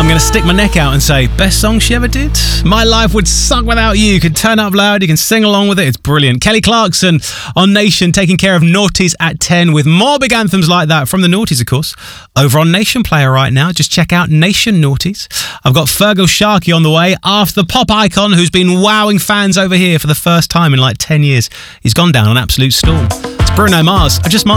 I'm going to stick my neck out and say, best song she ever did? My Life Would Suck Without You. You can turn up loud, you can sing along with it. It's brilliant. Kelly Clarkson on Nation, taking care of Naughties at 10 with more big anthems like that from the Naughties, of course, over on Nation Player right now. Just check out Nation Naughties. I've got Fergal Sharkey on the way after the pop icon who's been wowing fans over here for the first time in like 10 years. He's gone down an absolute storm. It's Bruno Mars. I just might.